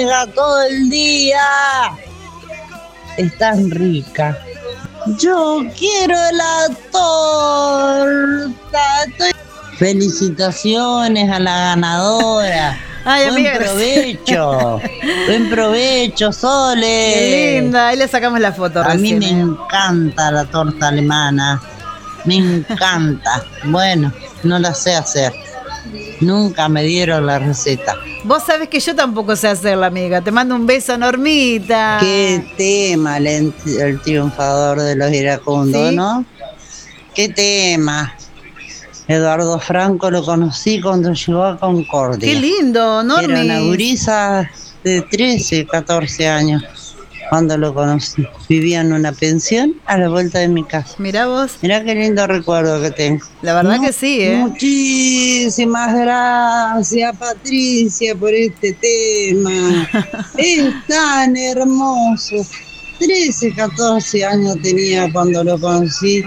todo el día. Es tan rica. Yo quiero la torta. Felicitaciones a la ganadora. Ay, amiga, Buen provecho, Sole. Qué linda, ahí le sacamos la foto. A mí recién, me encanta la torta alemana. Me encanta. Bueno, no la sé hacer. Nunca me dieron la receta. Vos sabés que yo tampoco sé hacerla, amiga. Te mando un beso, Normita. Qué tema el triunfador de los iracundos, ¿Sí? ¿no? Qué tema. Eduardo Franco lo conocí cuando llegó a Concordia. Qué lindo, Normis. Era una gurisa de 13, 14 años cuando lo conocí. Vivía en una pensión a la vuelta de mi casa. Mirá vos. Mirá qué lindo recuerdo que tengo. La verdad que sí, ¿eh? Muchísimas gracias, Patricia, por este tema. Es tan hermoso. 13, 14 años tenía cuando lo conocí.